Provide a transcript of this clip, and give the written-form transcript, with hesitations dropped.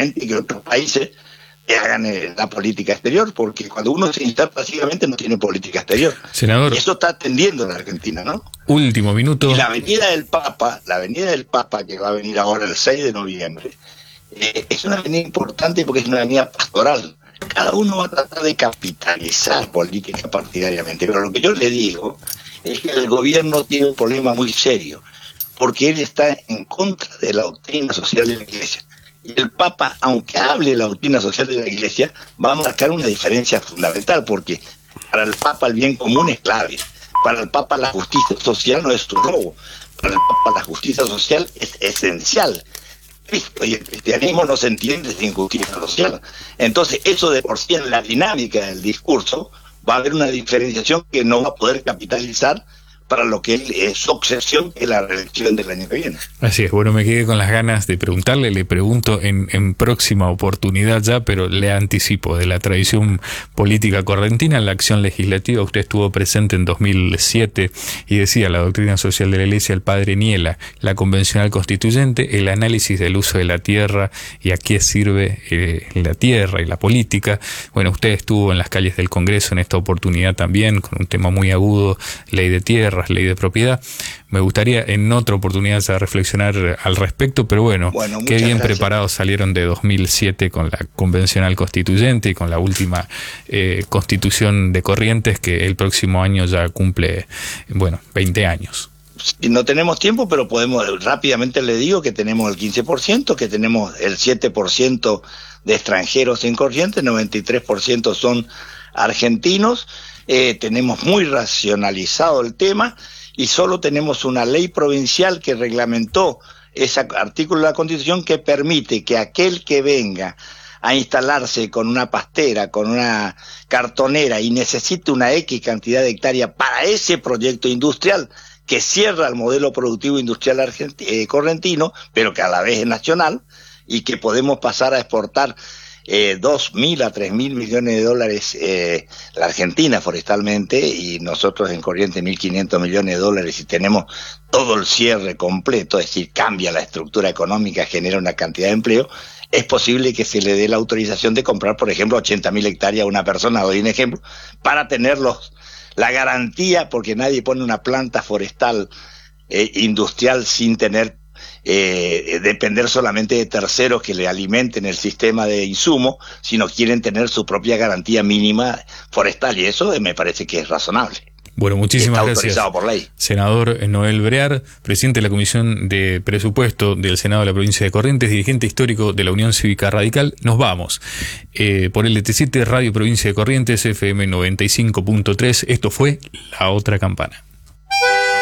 pacíficamente y que otros países hagan la política exterior, porque cuando uno se instala pacíficamente no tiene política exterior. Senador, y eso está atendiendo en la Argentina, ¿no? Último minuto. Y la venida del Papa, que va a venir ahora el 6 de noviembre, es una avenida importante porque es una avenida pastoral. Cada uno va a tratar de capitalizar política partidariamente, pero lo que yo le digo es que el gobierno tiene un problema muy serio, porque él está en contra de la doctrina social de la Iglesia. Y el Papa, aunque hable de la doctrina social de la Iglesia, va a marcar una diferencia fundamental, porque para el Papa el bien común es clave. Para el Papa la justicia social no es su robo. Para el Papa la justicia social es esencial. Cristo y el cristianismo no se entiende sin justicia social. Entonces, eso de por sí en la dinámica del discurso va a haber una diferenciación que no va a poder capitalizar para lo que es su obsesión, que es la reelección del año que viene. Así es, bueno, me quedé con las ganas de preguntarle, le pregunto en próxima oportunidad ya, pero le anticipo, de la tradición política correntina en la acción legislativa. Usted estuvo presente en 2007 y decía: la doctrina social de la Iglesia, el padre Niela, la convencional constituyente, el análisis del uso de la tierra y a qué sirve la tierra y la política. Bueno, usted estuvo en las calles del Congreso en esta oportunidad también, con un tema muy agudo, ley de tierra, ley de propiedad. Me gustaría en otra oportunidad ya reflexionar al respecto, pero bueno, qué bien preparados salieron de 2007 con la convencional constituyente y con la última constitución de Corrientes, que el próximo año ya cumple, 20 años. No tenemos tiempo, pero rápidamente le digo que tenemos el 15%, que tenemos el 7% de extranjeros en Corrientes, 93% son argentinos. Tenemos muy racionalizado el tema y solo tenemos una ley provincial que reglamentó ese artículo de la Constitución que permite que aquel que venga a instalarse con una pastera, con una cartonera y necesite una X cantidad de hectáreas para ese proyecto industrial que cierra el modelo productivo industrial correntino, pero que a la vez es nacional y que podemos pasar a exportar 2.000 a 3.000 millones de dólares la Argentina forestalmente, y nosotros en Corrientes 1.500 millones de dólares, y tenemos todo el cierre completo, es decir, cambia la estructura económica, genera una cantidad de empleo. Es posible que se le dé la autorización de comprar, por ejemplo, 80.000 hectáreas a una persona, doy un ejemplo, para tener la garantía, porque nadie pone una planta forestal industrial sin tener depender solamente de terceros que le alimenten el sistema de insumo, sino quieren tener su propia garantía mínima forestal, y eso me parece que es razonable. Bueno, muchísimas gracias. Autorizado por ley. Senador Noel Brear, presidente de la Comisión de Presupuesto del Senado de la provincia de Corrientes, dirigente histórico de la Unión Cívica Radical. Nos vamos. Por el LT7 Radio Provincia de Corrientes, FM 95.3. Esto fue La Otra Campana.